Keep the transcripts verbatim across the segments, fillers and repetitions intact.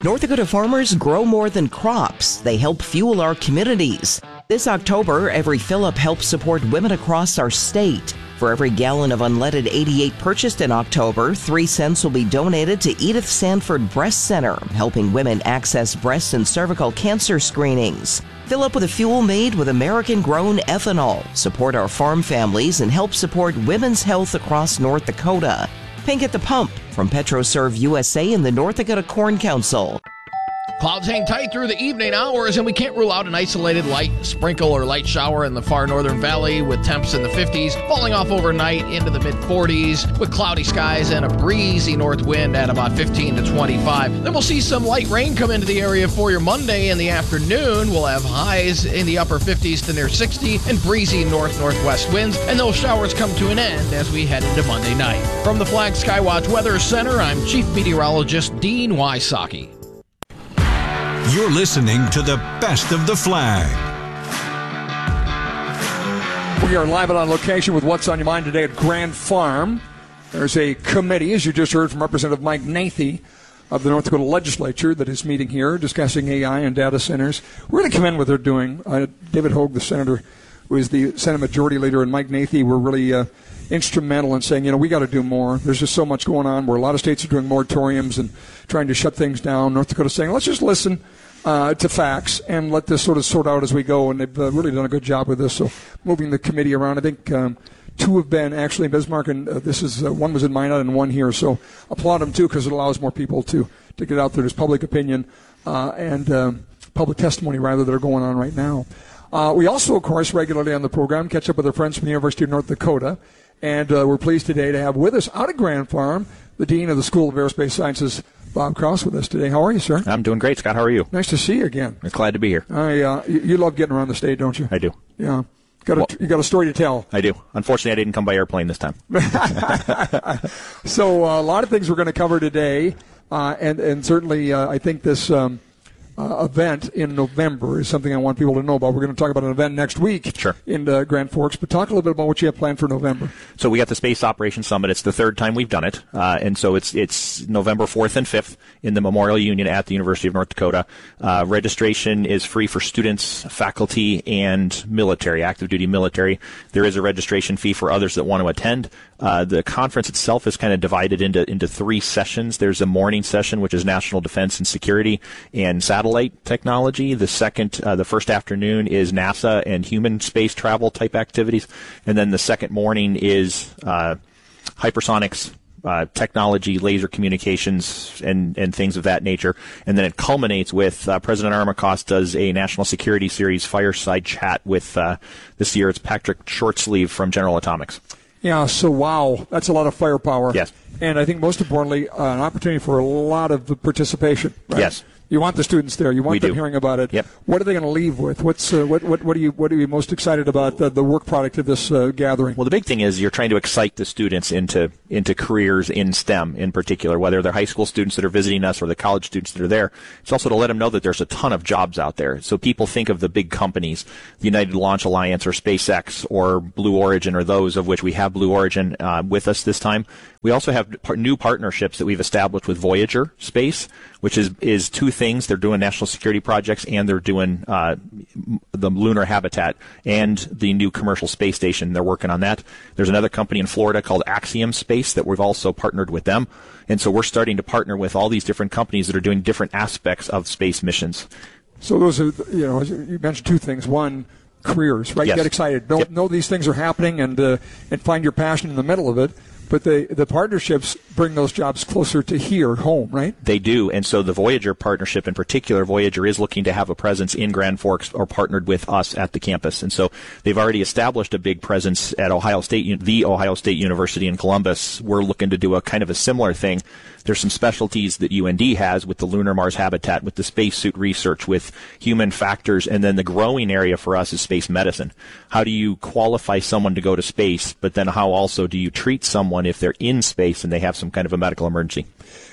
North Dakota farmers grow more than crops. They help fuel our communities. This October, every fill-up helps support women across our state. For every gallon of unleaded eighty-eight purchased in October, three cents will be donated to Edith Sanford Breast Center, helping women access breast and cervical cancer screenings. Fill up with a fuel made with American-grown ethanol. Support our farm families and help support women's health across North Dakota. Pink at the pump from PetroServe U S A and the North Dakota Corn Council. Clouds hang tight through the evening hours, and we can't rule out an isolated light sprinkle or light shower in the far northern valley with temps in the fifties, falling off overnight into the mid-forties with cloudy skies and a breezy north wind at about fifteen to twenty-five. Then we'll see some light rain come into the area for your Monday in the afternoon. We'll have highs in the upper fifties to near sixty and breezy north-northwest winds, and those showers come to an end as we head into Monday night. From the Flag Skywatch Weather Center, I'm Chief Meteorologist Dean Wysocki. You're listening to the Best of the Flag. We are live and on location with What's on Your Mind today at Grand Farm. There's a committee, as you just heard from Representative Mike Nathie of the North Dakota Legislature, that is meeting here discussing A I and data centers. We're going to commend what they're doing. Uh, David Hogue, the senator, who is the Senate Majority Leader, and Mike Nathie were really uh, instrumental in saying, you know, we got to do more. There's just so much going on where a lot of states are doing moratoriums and trying to shut things down. North Dakota saying, let's just listen Uh, to facts and let this sort of sort out as we go, and they've uh, really done a good job with this. So moving the committee around, I think um, two have been actually in Bismarck, and uh, this is uh, one was in Minot and one here. So applaud them too, because it allows more people to to get out there. There's public opinion uh, and um, public testimony rather that are going on right now. Uh, we also, of course, regularly on the program catch up with our friends from the University of North Dakota, and uh, we're pleased today to have with us out of Grand Farm the Dean of the School of Aerospace Sciences, Bob Krause, with us today. How are you, sir? I'm doing great, Scott. How are you? Nice to see you again. I'm glad to be here. I, uh, you, you love getting around the state, don't you? I do. Yeah. Got a, well, you got a story to tell. I do. Unfortunately, I didn't come by airplane this time. So uh, a lot of things we're going to cover today, uh, and, and certainly uh, I think this um, uh, event in November is something I want people to know about. We're going to talk about an event next week sure. in uh, Grand Forks, but talk a little bit about what you have planned for November. So we got the Space Operations Summit. It's the third time we've done it, uh, and so it's it's November fourth and fifth in the Memorial Union at the University of North Dakota. Uh, registration is free for students, faculty, and military, active duty military. There is a registration fee for others that want to attend. Uh, the conference itself is kind of divided into into three sessions. There's a morning session, which is national defense and security and satellite technology. The second, uh, the first afternoon is NASA and human space travel type activities, and then the second morning is uh, hypersonics. Uh, technology, laser communications, and, and things of that nature. And then it culminates with uh, President Armacost does a national security series fireside chat with, uh, this year it's Patrick Shortsleeve from General Atomics. Yeah, so wow, that's a lot of firepower. Yes. And I think most importantly, uh, an opportunity for a lot of participation. Right? Yes. You want the students there. You want we them do. hearing about it. Yep. What are they going to leave with? What's uh, what, what what are you what are you most excited about the, the work product of this uh, gathering? Well, the big thing is you're trying to excite the students into into careers in STEM in particular, whether they're high school students that are visiting us or the college students that are there. It's also to let them know that there's a ton of jobs out there. So people think of the big companies, the United Launch Alliance or SpaceX or Blue Origin, or those of which we have Blue Origin uh, with us this time. We also have par- new partnerships that we've established with Voyager Space, which is is two things. They're doing national security projects, and they're doing uh, the lunar habitat and the new commercial space station. They're working on that. There's another company in Florida called Axiom Space that we've also partnered with them. And so we're starting to partner with all these different companies that are doing different aspects of space missions. So those are, you know, you mentioned two things. One, careers, right? Yes. You get excited. Know, yep. know these things are happening, and uh, and find your passion in the middle of it. But the the partnerships bring those jobs closer to here, home, right? They do. And so the Voyager partnership in particular, Voyager is looking to have a presence in Grand Forks or partnered with us at the campus. And so they've already established a big presence at Ohio State, the Ohio State University in Columbus. We're looking to do a kind of a similar thing. There's some specialties that U N D has with the lunar Mars habitat, with the spacesuit research, with human factors, and then the growing area for us is space medicine. How do you qualify someone to go to space, but then how also do you treat someone if they're in space and they have some kind of a medical emergency?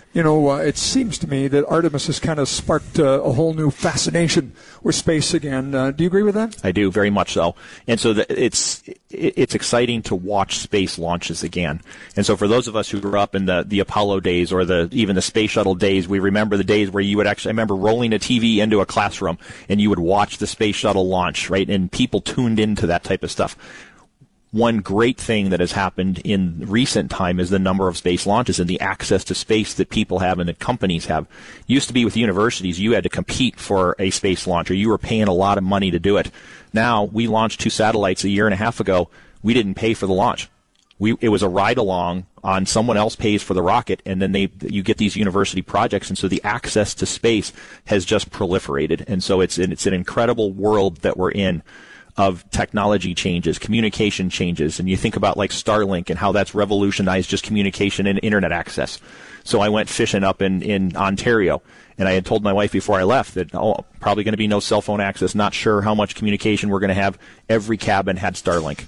You know, uh, it seems to me that Artemis has kind of sparked uh, a whole new fascination with space again. Uh, do you agree with that? I do, very much so. And so the, it's it's exciting to watch space launches again. And so for those of us who grew up in the, the Apollo days or the even the space shuttle days, we remember the days where you would actually, I remember rolling a T V into a classroom and you would watch the space shuttle launch, right? And people tuned into that type of stuff. One great thing that has happened in recent time is the number of space launches and the access to space that people have and that companies have. Used to be with universities, you had to compete for a space launch or you were paying a lot of money to do it. Now, we launched two satellites a year and a half ago. We didn't pay for the launch. We, it was a ride-along on someone else pays for the rocket, and then they you get these university projects, and so the access to space has just proliferated. And so it's it's an incredible world that we're in of technology changes, communication changes, and you think about like Starlink and how that's revolutionized just communication and internet access. So I went fishing up in, in Ontario, and I had told my wife before I left that, oh, probably going to be no cell phone access, not sure how much communication we're going to have. Every cabin had Starlink.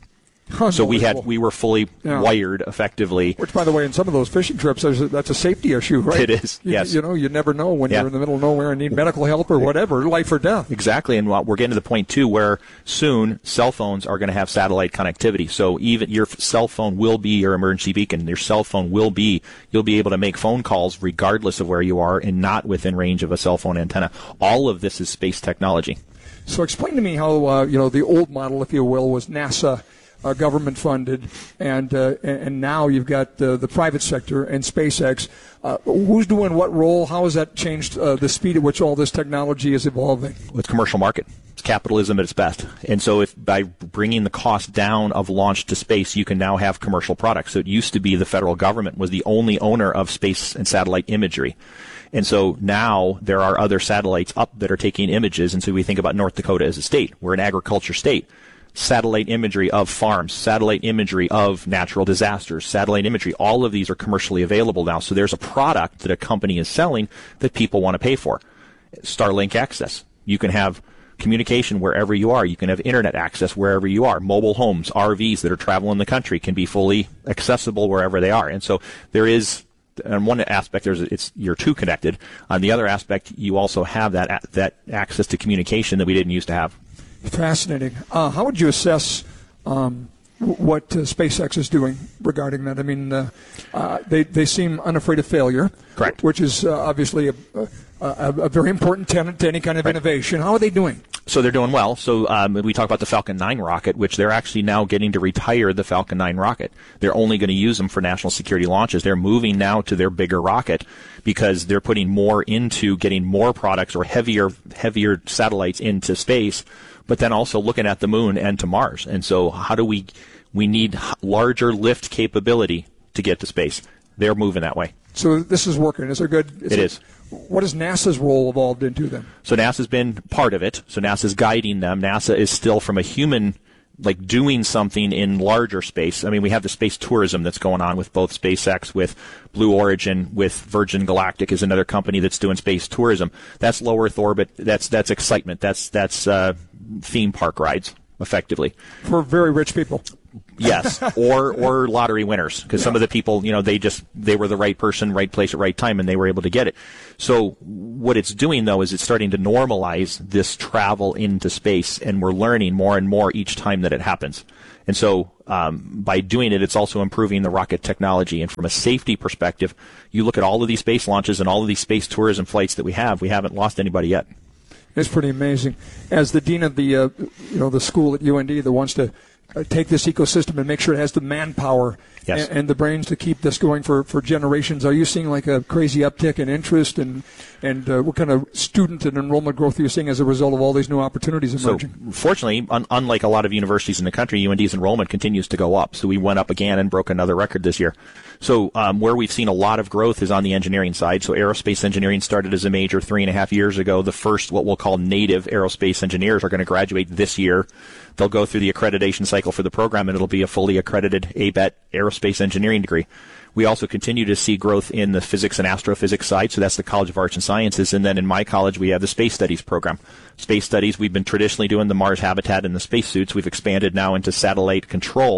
So we had we were fully yeah. wired effectively. Which, by the way, in some of those fishing trips, a, that's a safety issue, right? It is, you, yes. You know, you never know when yeah. you're in the middle of nowhere and need medical help or whatever, life or death. Exactly, and we're getting to the point, too, where soon cell phones are going to have satellite connectivity. So even your cell phone will be your emergency beacon. Your cell phone will be, you'll be able to make phone calls regardless of where you are and not within range of a cell phone antenna. All of this is space technology. So explain to me how, uh, you know, the old model, if you will, was NASA Uh, government funded, and uh, and now you've got uh, the private sector and SpaceX. Uh, who's doing what role? How has that changed uh, the speed at which all this technology is evolving? It's commercial market. It's capitalism at its best. And so if by bringing the cost down of launch to space, you can now have commercial products. So it used to be the federal government was the only owner of space and satellite imagery. And so now there are other satellites up that are taking images. And so we think about North Dakota as a state. We're an agriculture state. Satellite imagery of farms, satellite imagery of natural disasters, satellite imagery, all of these are commercially available now. So there's a product that a company is selling that people want to pay for. Starlink access. You can have communication wherever you are. You can have internet access wherever you are. Mobile homes, R Vs that are traveling the country can be fully accessible wherever they are. And so there is, on one aspect, there's it's you're too connected. On the other aspect, you also have that that access to communication that we didn't used to have. Fascinating. Uh, how would you assess um, what uh, SpaceX is doing regarding that? I mean, uh, uh, they they seem unafraid of failure. Correct. Which is uh, obviously a, a, a very important tenet to any kind of right. innovation. How are they doing? So they're doing well. So um, we talk about the Falcon nine rocket, which they're actually now getting to retire the Falcon nine rocket. They're only going to use them for national security launches. They're moving now to their bigger rocket because they're putting more into getting more products or heavier heavier satellites into space, but then also looking at the moon and to Mars. And so how do we we need larger lift capability to get to space? They're moving that way. So this is working. Is there good? Is it it is. What has NASA's role evolved into then? So NASA's been part of it. So NASA's guiding them. NASA is still from a human, like doing something in larger space. I mean, we have the space tourism that's going on with both SpaceX, with Blue Origin, with Virgin Galactic is another company that's doing space tourism. That's low Earth orbit. That's that's excitement. That's that's uh, theme park rides, effectively. For very rich people. Yes, or or lottery winners, because yeah. some of the people, you know, they just they were the right person, right place at right time, and they were able to get it. So what it's doing, though, is it's starting to normalize this travel into space, and we're learning more and more each time that it happens. And so um, by doing it, it's also improving the rocket technology. And from a safety perspective, you look at all of these space launches and all of these space tourism flights that we have, we haven't lost anybody yet. It's pretty amazing. As the dean of the uh, you know the school at U N D that wants to Uh, take this ecosystem and make sure it has the manpower yes. and, and the brains to keep this going for, for generations. Are you seeing like a crazy uptick in interest, and and uh, what kind of student and enrollment growth are you seeing as a result of all these new opportunities emerging? So, fortunately, un- unlike a lot of universities in the country, U N D's enrollment continues to go up. So we went up again and broke another record this year. So um, where we've seen a lot of growth is on the engineering side. So aerospace engineering started as a major three and a half years ago. The first, what we'll call native aerospace engineers, are going to graduate this year. They'll go through the accreditation cycle for the program, and it'll be a fully accredited A B E T aerospace engineering degree. We also continue to see growth in the physics and astrophysics side, so that's the College of Arts and Sciences. And then in my college, we have the Space Studies program. Space Studies, we've been traditionally doing the Mars habitat and the spacesuits. We've expanded now into satellite control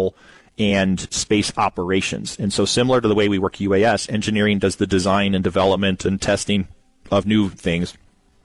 and space operations. And so similar to the way we work U A S, engineering does the design and development and testing of new things.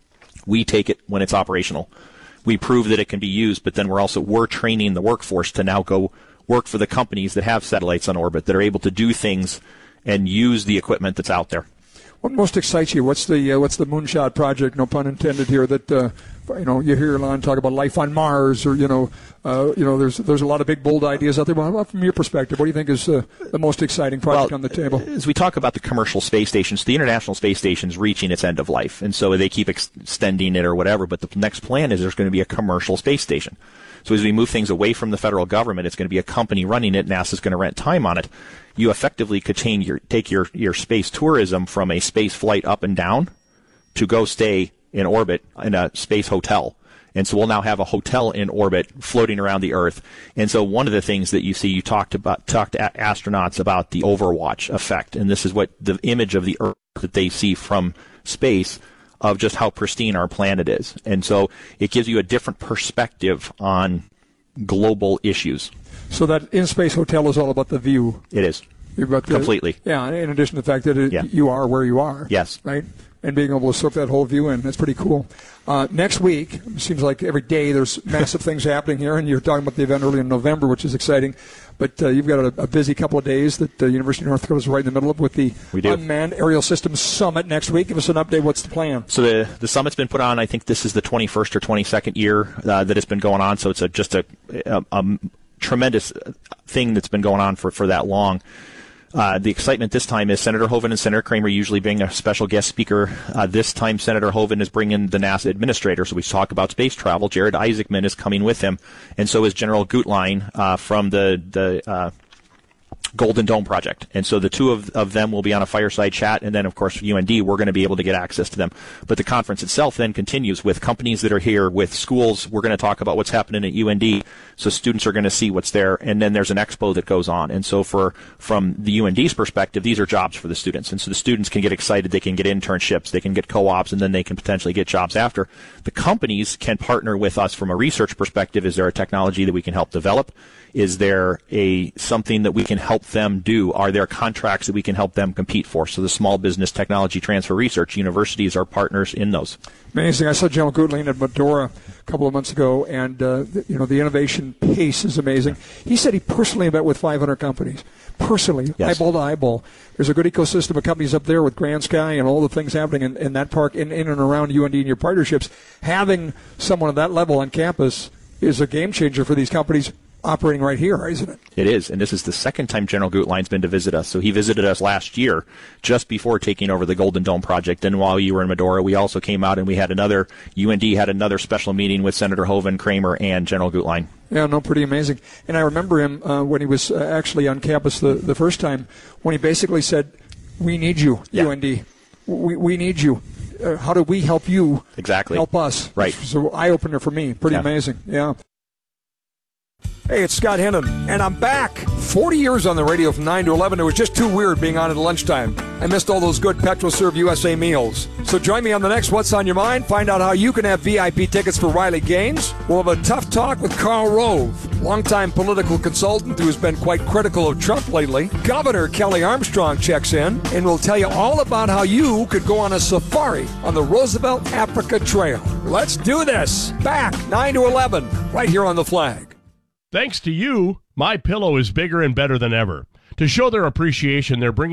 We take it when it's operational. We prove that it can be used, but then we're also we're training the workforce to now go work for the companies that have satellites on orbit that are able to do things and use the equipment that's out there. What most excites you? What's the uh, what's the moonshot project? No pun intended here. That uh, you know you hear Elon talk about life on Mars, or you know uh, you know there's there's a lot of big bold ideas out there. Well, from your perspective, what do you think is uh, the most exciting project well, on the table? As we talk about the commercial space stations, the International Space Station is reaching its end of life, and so they keep ex- extending it or whatever. But the next plan is there's going to be a commercial space station. So as we move things away from the federal government, it's going to be a company running it. NASA's going to rent time on it. You effectively could change your, take your, your space tourism from a space flight up and down to go stay in orbit in a space hotel. And so we'll now have a hotel in orbit floating around the Earth. And so one of the things that you see, you talked about, talked to astronauts about the Overwatch effect. And this is what the image of the Earth that they see from space of just how pristine our planet is. And so it gives you a different perspective on global issues. So that in-space hotel is all about the view. It is. About the, completely. Yeah, in addition to the fact that it, yeah. you are where you are. Yes. Right? And being able to soak that whole view in. That's pretty cool. Uh, next week, it seems like every day there's massive things happening here, and you're talking about the event early in November, which is exciting. But uh, you've got a, a busy couple of days that the University of North Dakota is right in the middle of with the Unmanned Aerial Systems Summit next week. Give us an update. What's the plan? So the the summit's been put on. I think this is the twenty-first or twenty-second year uh, that it's been going on. So it's a, just a, a, a tremendous thing that's been going on for, for that long. Uh, the excitement this time is Senator Hoeven and Senator Kramer usually bring a special guest speaker. Uh, this time, Senator Hoeven is bringing the NASA administrator, so we talk about space travel. Jared Isaacman is coming with him, and so is General Gutlein uh, from the the uh, Golden Dome Project. And so the two of, of them will be on a fireside chat, and then, of course, U N D, we're going to be able to get access to them. But the conference itself then continues with companies that are here, with schools. We're going to talk about what's happening at U N D, so students are going to see what's there. And then there's an expo that goes on. And so for from the U N D's perspective, these are jobs for the students. And so the students can get excited. They can get internships. They can get co-ops, and then they can potentially get jobs after. The companies can partner with us from a research perspective. Is there a technology that we can help develop? Is there a something that we can help them do? Are there contracts that we can help them compete for? So the Small Business Technology Transfer Research universities are partners in those. Amazing. I saw General Gutlein at Medora a couple of months ago, and uh, you know the innovation pace is amazing. He said he personally met with five hundred companies. Personally, yes. eyeball to eyeball. There's a good ecosystem of companies up there with Grand Sky and all the things happening in, in that park, in, in and around U N D and your partnerships. Having someone at that level on campus is a game changer for these companies operating right here, isn't it? It is, and this is the second time General Gutlein's been to visit us. So he visited us last year, just before taking over the Golden Dome Project. And while you were in Medora, we also came out and we had another, U N D had another special meeting with Senator Hoeven, Kramer, and General Gutlein. Yeah, no, pretty amazing. And I remember him uh, when he was uh, actually on campus the, the first time, when he basically said, we need you, yeah. U N D. We, we need you. Uh, how do we help you exactly. help us? Right. So eye-opener for me. Pretty yeah. amazing. Yeah. Hey, it's Scott Hennon, and I'm back. forty years on the radio from nine to eleven. It was just too weird being on at lunchtime. I missed all those good PetroServe U S A meals. So join me on the next What's on Your Mind. Find out how you can have V I P tickets for Riley Gaines. We'll have a tough talk with Karl Rove, longtime political consultant who's been quite critical of Trump lately. Governor Kelly Armstrong checks in, and we'll tell you all about how you could go on a safari on the Roosevelt Africa Trail. Let's do this. Back, nine to eleven, right here on The Flag. Thanks to you, MyPillow is bigger and better than ever. To show their appreciation, they're bringing